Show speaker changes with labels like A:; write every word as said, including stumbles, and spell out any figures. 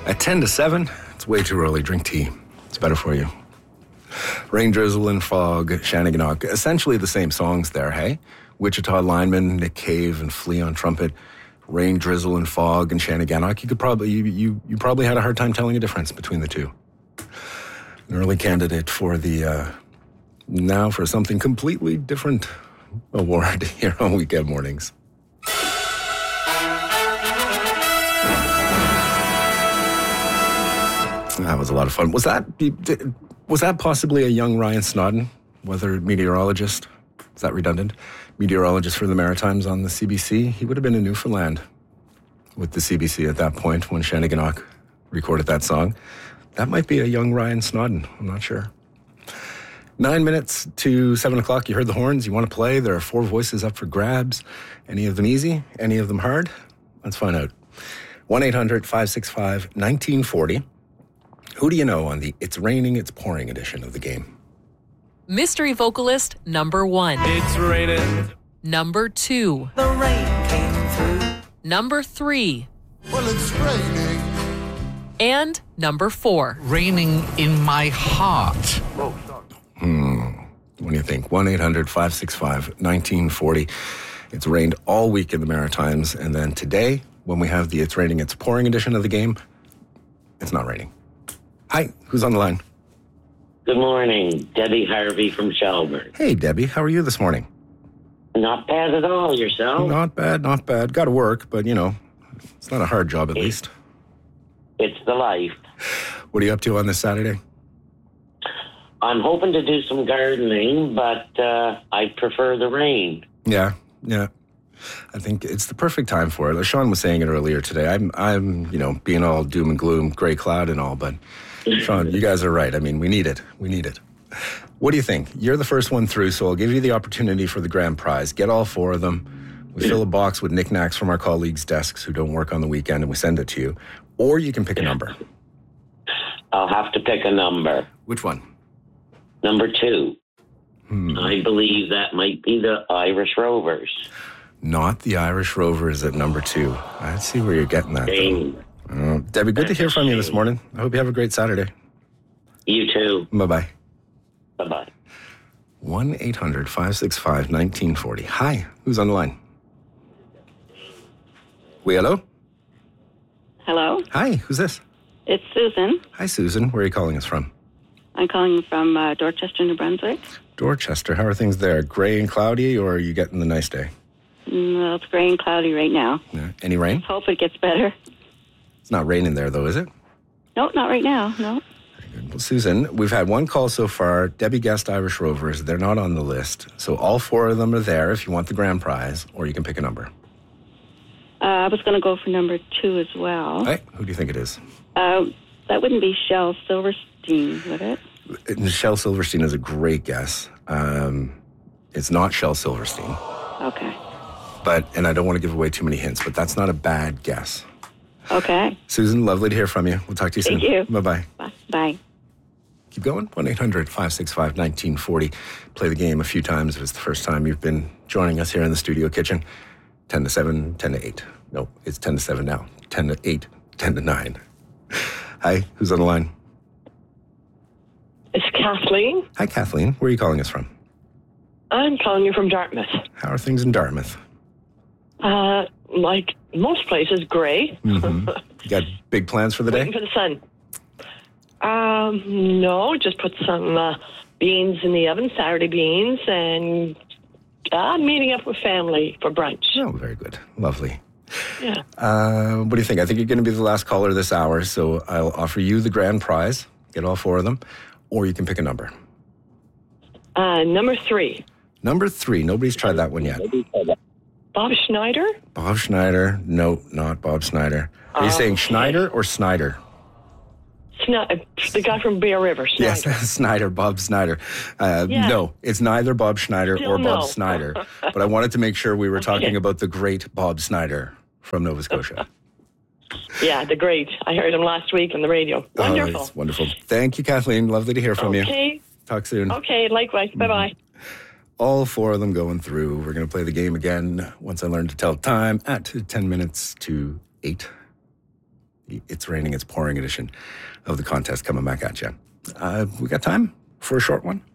A: At ten to seven, it's way too early. Drink tea. It's better for you. Rain, Drizzle, and Fog, Shanneyganock. Essentially the same songs there, hey? Wichita Lineman, Nick Cave, and Flea on trumpet. Rain, Drizzle, and Fog, and Shanneyganock. You could probably, you, you, you probably had a hard time telling a difference between the two. An early candidate for the, uh, now for something completely different award here on Weekend Mornings. That was a lot of fun. Was that was that possibly a young Ryan Snodden, weather meteorologist? Is that redundant? Meteorologist for the Maritimes on the C B C. He would have been in Newfoundland with the C B C at that point when Shanneyganock recorded that song. That might be a young Ryan Snodden. I'm not sure. Nine minutes to seven o'clock. You heard the horns. You want to play? There are four voices up for grabs. Any of them easy? Any of them hard? Let's find out. one eight hundred five six five one nine four zero. Who do you know on the It's Raining, It's Pouring edition of the game?
B: Mystery vocalist number one.
C: It's raining.
B: Number two.
D: The rain came through.
B: Number three.
E: Well, it's raining.
B: And number four.
C: Raining in my heart.
A: Hmm. What do you think? one eight hundred five six five one nine four zero. It's rained all week in the Maritimes. And then today, when we have the It's Raining, It's Pouring edition of the game, it's not raining. Hi, who's on the line?
F: Good morning. Debbie Harvey from Shelburne.
A: Hey, Debbie. How are you this morning?
F: Not bad at all. Yourself?
A: Not bad, not bad. Got to work, but, you know, it's not a hard job at least.
F: It's the life.
A: What are you up to on this Saturday?
F: I'm hoping to do some gardening, but uh, I prefer the rain.
A: Yeah, yeah. I think it's the perfect time for it. Like Sean was saying it earlier today. I'm, I'm, you know, being all doom and gloom, gray cloud and all, but Sean, you guys are right. I mean, we need it. We need it. What do you think? You're the first one through, so I'll give you the opportunity for the grand prize. Get all four of them. We fill a box with knickknacks from our colleagues' desks who don't work on the weekend, and we send it to you. Or you can pick a number.
F: I'll have to pick a number.
A: Which one?
F: Number two.
A: Hmm.
F: I believe that might be the Irish Rovers.
A: Not the Irish Rovers at number two. I see where you're getting that.
F: Shame.
A: Uh, Debbie, good to hear from you this morning. I hope you have a great Saturday.
F: You too.
A: Bye-bye.
F: Bye-bye.
A: one eight hundred five six five one nine four zero. Hi, who's on the line? We hello?
G: Hello,
A: Hi, who's this?
G: it's Susan.
A: Hi, Susan. Where are you calling us from?
G: I'm calling from uh, Dorchester, New Brunswick.
A: Dorchester. How are things there? Gray and cloudy, or are you getting the nice day?
G: Mm, Well, it's gray and cloudy right now.
A: Yeah. Any rain?
G: Hope it gets better.
A: It's not raining there, though, is it?
G: No, not right now. No.
A: Well, Susan, we've had one call so far. Debbie guessed Irish Rovers. They're not on the list. So all four of them are there if you want the grand prize, or you can pick a number.
G: Uh, I was going to go for number two as well.
A: Hey, who do you think it is?
G: Uh, that wouldn't be Shel Silverstein, would it?
A: Shel Silverstein is a great guess. Um, it's not Shel Silverstein.
G: Okay.
A: But, and I don't want to give away too many hints, but that's not a bad guess.
G: Okay.
A: Susan, lovely to hear from you. We'll talk to you soon.
G: Thank you.
A: Bye-bye.
G: Bye. Bye.
A: Keep going. one eight hundred five six five one nine four zero. Play the game a few times if it's the first time you've been joining us here in the studio kitchen. ten to seven, ten to eight. No, it's ten to seven now. ten to eight, ten to nine. Hi, who's on the line?
H: It's Kathleen.
A: Hi, Kathleen. Where are you calling us from?
H: I'm calling you from Dartmouth.
A: How are things in Dartmouth?
H: Uh, like most places, grey.
A: Mm-hmm. You got big plans for the
H: Waiting
A: day?
H: for the sun. Um, no, just put some uh, beans in the oven, Saturday beans, and uh, meeting up with family for brunch.
A: Oh, very good. Lovely.
H: Yeah.
A: Uh, what do you think? I think you're going to be the last caller this hour, so I'll offer you the grand prize. Get all four of them. Or you can pick a number.
H: Uh, number three.
A: Number three. Nobody's tried that one yet.
H: Bob Schneider?
A: Bob Schneider. No, not Bob Schneider. Are you
H: Oh,
A: saying
H: okay.
A: Schneider or Snyder?
H: Sni- the guy from Bear River. Snyder.
A: Yes, Snyder, Bob Snyder. Uh,
H: Yeah.
A: No, it's neither Bob Schneider
H: Still
A: or Bob
H: no.
A: Snyder. But I wanted to make sure we were talking
H: Okay.
A: about the great Bob Snyder from Nova Scotia.
H: Yeah, the great. I heard him last week on the radio. Wonderful.
A: Oh, it's wonderful. Thank you, Kathleen. Lovely to hear from you.
H: Okay.
A: Talk soon.
H: Okay, likewise. Bye-bye.
A: All four of them going through. We're going to play the game again once I learn to tell time at ten minutes to eight. the It's Raining, It's Pouring edition of the contest coming back at you. Uh, we got time for a short one?